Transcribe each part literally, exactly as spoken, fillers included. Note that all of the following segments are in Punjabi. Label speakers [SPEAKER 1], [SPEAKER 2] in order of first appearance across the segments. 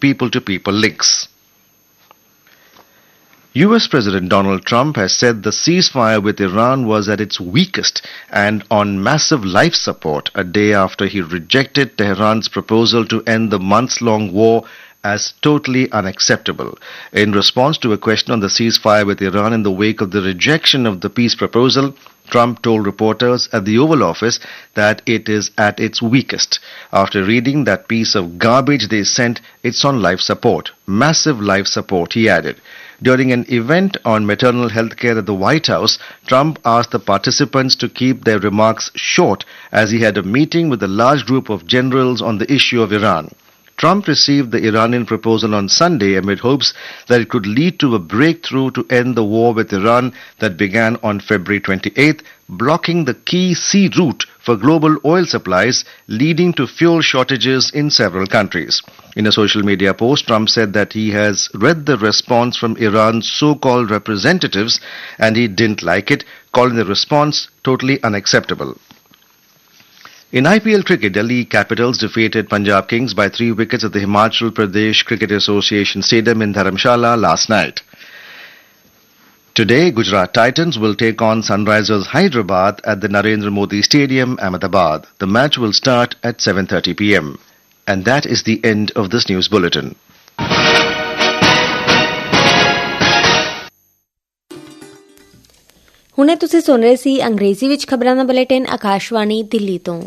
[SPEAKER 1] people-to-people links. U S President Donald Trump has said the ceasefire with Iran was at its weakest and on massive life support a day after he rejected Tehran's proposal to end the months-long war as totally unacceptable. In response to a question on the ceasefire with Iran in the wake of the rejection of the peace proposal, Trump told reporters at the Oval Office that it is at its weakest. After reading that piece of garbage they sent, it's on life support. Massive life support, he added. During an event on maternal health care at the White House, Trump asked the participants to keep their remarks short as he had a meeting with a large group of generals on the issue of Iran. Trump received the Iranian proposal on Sunday amid hopes that it could lead to a breakthrough to end the war with Iran that began on February twenty-eighth, blocking the key sea route for global oil supplies, leading to fuel shortages in several countries. In a social media post, Trump said that he has read the response from Iran's so-called representatives and he didn't like it, calling the response totally unacceptable. In I P L cricket, Delhi Capitals defeated Punjab Kings by three wickets at the Himachal Pradesh Cricket Association Stadium in Dharamshala last night. Today, Gujarat Titans will take on Sunrisers Hyderabad at the Narendra Modi Stadium, Ahmedabad. The match will start at seven thirty p m. And that is the end of this news bulletin.
[SPEAKER 2] ਹੁਣੇ ਤੁਸੀਂ ਸੁਣ ਰਹੇ ਸੀ ਅੰਗਰੇਜ਼ੀ ਵਿੱਚ ਖਬਰਾਂ ਦਾ ਬੁਲੇਟਿਨ ਆਕਾਸ਼ਵਾਣੀ ਦਿੱਲੀ ਤੋਂ।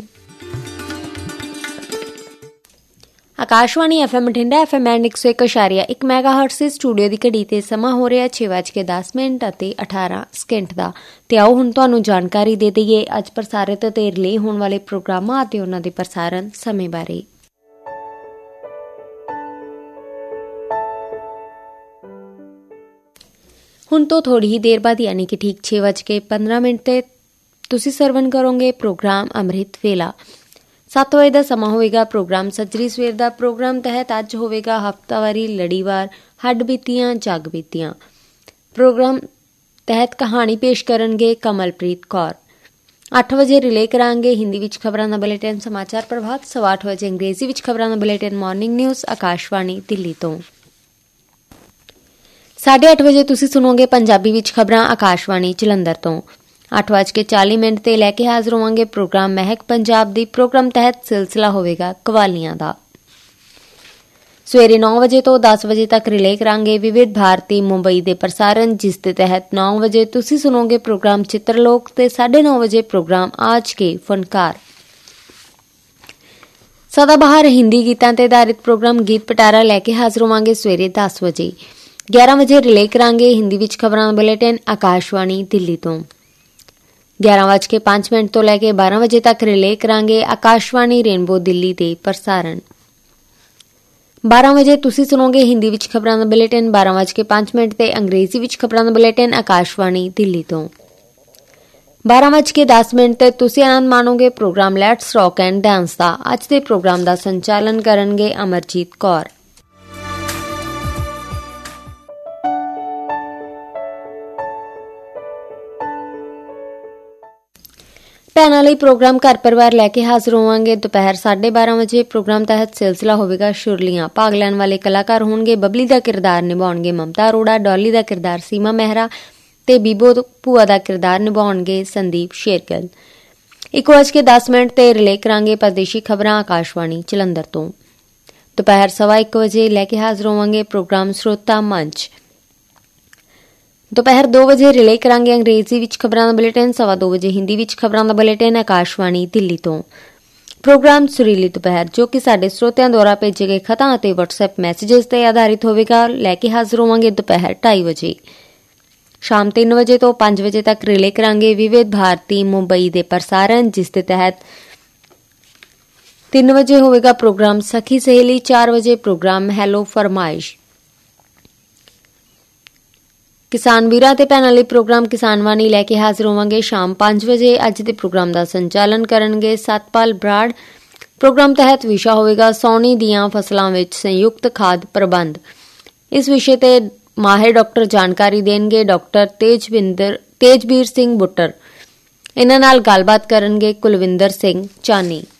[SPEAKER 2] Akashvani FM Bathinda FM and ਇੱਕ ਸੌ ਇੱਕ ਇਸ਼ਾਰੀਆ ਇੱਕ ਮੈਗਾਹਰਟਜ਼ ਦੇ ਸਟੂਡੀਓ ਦੀ ਘੜੀ ਤੇ ਸਮਾਂ ਹੋ ਰਿਹਾ ਛੇ ਵੱਜ ਕੇ ਦਸ ਮਿੰਟ ਅਤੇ ਅਠਾਰਾਂ ਸਕਿੰਟ ਦਾ। ਤੇ ਆਓ ਹੁਣ ਤੁਹਾਨੂੰ ਜਾਣਕਾਰੀ ਦੇ ਦਈਏ ਅੱਜ ਪ੍ਰਸਾਰਿਤ ਤੇ ਰਿਲੇ ਹੋਣ ਵਾਲੇ ਪ੍ਰੋਗਰਾਮਾਂ ਅਤੇ ਉਹਨਾਂ ਦੇ ਪ੍ਰਸਾਰਣ ਸਮੇਂ ਬਾਰੇ। ਹੁਣ ਤੋਂ ਥੋੜੀ ਹੀ ਦੇਰ ਬਾਅਦ ਯਾਨੀ ਕਿ ਠੀਕ ਛੇ ਵੱਜ ਕੇ ਪੰਦਰਾਂ ਮਿੰਟ ਤੇ ਤੁਸੀਂ ਸਰਵਣ ਕਰੋਗੇ ਪ੍ਰੋਗਰਾਮ ਅੰਮ੍ਰਿਤ ਵੇਲਾ। ਸੱਤ ਵਜੇ ਦਾ ਸਮਾਂ ਹੋਵੇਗਾ ਪ੍ਰੋਗਰਾਮ ਸੱਜਰੀ ਸਵੇਰ ਦਾ। ਪ੍ਰੋਗਰਾਮ ਤਹਿਤ ਅੱਜ ਹੋਵੇਗਾ ਹਫ਼ਤਾਵਾਰੀ ਲੜੀਵਾਰ ਹੱਡ ਬੀਤੀਆਂ ਜੱਗ ਬੀਤੀਆਂ। ਪ੍ਰੋਗਰਾਮ ਤਹਿਤ ਕਹਾਣੀ ਪੇਸ਼ ਕਰਨਗੇ ਕਮਲਪ੍ਰੀਤ ਕੌਰ। ਅੱਠ ਵਜੇ ਰਿਲੇ ਕਰਾਂਗੇ ਹਿੰਦੀ ਵਿੱਚ ਖਬਰਾਂ ਦਾ ਬੁਲੇਟਿਨ ਸਮਾਚਾਰ ਪ੍ਰਭਾਤ। ਸਵਾ ਅੱਠ ਵਜੇ ਅੰਗਰੇਜ਼ੀ ਵਿੱਚ ਖਬਰਾਂ ਦਾ bulletin morning news Akashvani Delhi ਤੋਂ। ਸਾਢੇ ਅੱਠ ਵਜੇ ਤੁਸੀਂ ਸੁਣੋਗੇ ਪੰਜਾਬੀ ਵਿੱਚ ਖਬਰਾਂ ਆਕਾਸ਼ਵਾਣੀ ਜਲੰਧਰ ਤੋਂ। ਅੱਠ ਵੱਜ ਕੇ ਚਾਲੀ ਮਿੰਟ ਤੇ ਲੈ ਕੇ ਹਾਜ਼ਰ ਹੋਵਾਂਗੇ ਪ੍ਰੋਗਰਾਮ ਮਹਿਕ ਪੰਜਾਬ ਦੀ। ਪ੍ਰੋਗਰਾਮ ਤਹਿਤ ਸਿਲਸਿਲਾ ਹੋਵੇਗਾ ਕਵਾਲੀਆਂ ਦਾ। ਸਵੇਰੇ ਨੌ ਵਜੇ ਤੋਂ ਦਸ ਵਜੇ ਤੱਕ ਰਿਲੇ ਕਰਾਂਗੇ ਵਿਵਿਧ ਭਾਰਤੀ ਮੁੰਬਈ ਦੇ ਪ੍ਰਸਾਰਣ, ਜਿਸ ਦੇ ਤਹਿਤ ਨੌ ਵਜੇ ਤੁਸੀਂ ਸੁਣੋਗੇ ਪ੍ਰੋਗਰਾਮ ਚਿੱਤਰਲੋਕ ਤੇ ਸਾਢੇ ਨੌ ਵਜੇ ਪ੍ਰੋਗਰਾਮ ਆਜ ਕੇ ਫਨਕਾਰ। ਸਦਾਬਹਾਰ ਹਿੰਦੀ ਗੀਤਾਂ ਤੇ ਆਧਾਰਿਤ ਪ੍ਰੋਗਰਾਮ ਗੀਤ ਪਟਾਰਾ ਲੈ ਕੇ ਹਾਜ਼ਰ ਹੋਵਾਂਗੇ ਸਵੇਰੇ ਦਸ ਵਜੇ। ਗਿਆਰਾਂ ਵਜੇ ਰਿਲੇ ਕਰਾਂਗੇ ਹਿੰਦੀ ਵਿੱਚ ਖਬਰਾਂ ਦਾ ਬੁਲੇਟਿਨ ਆਕਾਸ਼ਵਾਣੀ ਦਿੱਲੀ ਤੋਂ। ਗਿਆਰਾਂ ਵੱਜ ਕੇ ਪੰਜ ਮਿੰਟ ਤੋਂ ਲੈ ਕੇ ਬਾਰਾਂ ਵਜੇ ਤੱਕ ਰਿਲੇ ਕਰਾਂਗੇ ਆਕਾਸ਼ਵਾਣੀ ਰੇਨਬੋ ਦਿੱਲੀ ਦੇ ਪ੍ਰਸਾਰਣ। ਬਾਰਾਂ ਵਜੇ ਤੁਸੀਂ ਸੁਣੋਗੇ ਹਿੰਦੀ ਵਿੱਚ ਖਬਰਾਂ ਦਾ ਬੁਲੇਟਿਨ। ਬਾਰਾਂ ਵੱਜ ਕੇ ਪੰਜ ਮਿੰਟ ਤੇ ਅੰਗਰੇਜ਼ੀ ਵਿੱਚ ਖਬਰਾਂ ਦਾ ਬੁਲੇਟਿਨ ਆਕਾਸ਼ਵਾਣੀ ਦਿੱਲੀ ਤੋਂ। ਬਾਰਾਂ ਵੱਜ ਕੇ ਦਸ ਮਿੰਟ ਤੇ ਤੁਸੀਂ ਆਨੰਦ ਮਾਣੋਗੇ programme let's rock and dance ਦਾ। ਅੱਜ ਦੇ ਪ੍ਰੋਗਰਾਮ ਦਾ ਸੰਚਾਲਨ ਕਰਨਗੇ ਅਮਰਜੀਤ ਕੌਰ। ਭੈਣਾਂ ਲਈ ਪ੍ਰੋਗਰਾਮ ਘਰ ਪਰਿਵਾਰ ਲੈ ਕੇ ਹਾਜ਼ਰ ਹੋਵਾਂਗੇ ਦੁਪਹਿਰ ਸਾਢੇ ਬਾਰਾਂ ਵਜੇ। ਪ੍ਰੋਗਰਾਮ ਤਹਿਤ ਸਿਲਸਿਲਾ ਹੋਵੇਗਾ ਸ਼ੁਰਲੀਆਂ। ਭਾਗ ਲੈਣ ਵਾਲੇ ਕਲਾਕਾਰ ਹੋਣਗੇ ਬਬਲੀ ਦਾ ਕਿਰਦਾਰ ਨਿਭਾਉਣਗੇ ਮਮਤਾ ਅਰੋੜਾ, ਡੋਲੀ ਦਾ ਕਿਰਦਾਰ ਸੀਮਾ ਮਹਿਰਾ ਤੇ ਬੀਬੋ ਭੂਆ ਦਾ ਕਿਰਦਾਰ ਨਿਭਾਉਣਗੇ ਸੰਦੀਪ ਸ਼ੇਰਗਿੱਲ। ਇੱਕ ਵੱਜ ਕੇ ਦਸ ਮਿੰਟ ਤੇ ਰਿਲੇ ਕਰਾਂਗੇ ਪਰਦੇਸ਼ੀ ਖਬਰਾਂ ਆਕਾਸ਼ਵਾਣੀ ਜਲੰਧਰ ਤੋਂ। ਦੁਪਹਿਰ ਸਵਾ ਇੱਕ ਵਜੇ ਲੈ ਕੇ ਹਾਜ਼ਰ ਹੋਵਾਂਗੇ ਪ੍ਰੋਗਰਾਮ ਸਰੋਤਾ ਮੰਚ। ਦੁਪਹਿਰ ਦੋ ਵਜੇ ਰਿਲੇ ਕਰਾਂਗੇ ਅੰਗਰੇਜ਼ੀ ਵਿੱਚ ਖਬਰਾਂ ਦਾ ਬੁਲੇਟਿਨ। ਸਵਾ ਦੋ ਵਜੇ ਹਿੰਦੀ ਵਿੱਚ ਖਬਰਾਂ ਦਾ ਬੁਲੇਟਿਨ ਆਕਾਸ਼ਵਾਣੀ ਦਿੱਲੀ ਤੋਂ। ਪ੍ਰੋਗਰਾਮ ਸੁਰੀਲੀ ਦੁਪਹਿਰ, ਜੋ ਕਿ ਸਾਡੇ ਸਰੋਤਿਆਂ ਦੁਆਰਾ ਭੇਜੇ ਗਏ ਖਤਾਂ ਅਤੇ ਵਟਸਐਪ ਮੈਸੇਜਸ ਤੇ ਆਧਾਰਿਤ ਹੋਵੇਗਾ, ਲੈ ਕੇ ਹਾਜ਼ਰ ਹੋਵਾਂਗੇ ਦੁਪਹਿਰ ਢਾਈ ਵਜੇ। ਸ਼ਾਮ ਤਿੰਨ ਵਜੇ ਤੋਂ ਪੰਜ ਵਜੇ ਤੱਕ ਰਿਲੇ ਕਰਾਂਗੇ ਵਿਵਿਧ ਭਾਰਤੀ ਮੁੰਬਈ ਦੇ ਪ੍ਰਸਾਰਣ, ਜਿਸ ਦੇ ਤਹਿਤ ਤਿੰਨ ਵਜੇ ਹੋਵੇਗਾ ਪ੍ਰੋਗਰਾਮ ਸਖੀ ਸਹੇਲੀ। ਚਾਰ ਵਜੇ ਪ੍ਰੋਗਰਾਮ ਹੈਲੋ ਫਰਮਾਇਸ਼। ਕਿਸਾਨ ਵੀਰਾਂ ਤੇ ਭੈਣਾਂ ਲਈ ਪ੍ਰੋਗਰਾਮ ਕਿਸਾਨ ਵਾਣੀ ਲੈ ਕੇ ਹਾਜ਼ਰ ਹੋਵਾਂਗੇ ਸ਼ਾਮ ਪੰਜ ਵਜੇ। ਅੱਜ ਦੇ ਪ੍ਰੋਗਰਾਮ ਦਾ ਸੰਚਾਲਨ ਕਰਨਗੇ ਸਤਪਾਲ ਬਰਾੜ। ਪ੍ਰੋਗਰਾਮ ਤਹਿਤ ਵਿਸ਼ਾ ਹੋਵੇਗਾ ਸੌਣੀ ਦੀਆਂ ਫਸਲਾਂ ਵਿੱਚ ਸੰਯੁਕਤ ਖਾਦ ਪ੍ਰਬੰਧ। ਇਸ ਵਿਸ਼ੇ ਤੇ ਮਾਹਿਰ ਡਾਕਟਰ ਜਾਣਕਾਰੀ ਦੇਣਗੇ ਡਾਕਟਰ ਤੇਜਵਿੰਦਰ ਤੇਜਵੀਰ ਸਿੰਘ ਬੁੱਟਰ। ਇਹਨਾਂ ਨਾਲ ਗੱਲਬਾਤ ਕਰਨਗੇ ਕੁਲਵਿੰਦਰ ਸਿੰਘ ਚਾਨੀ।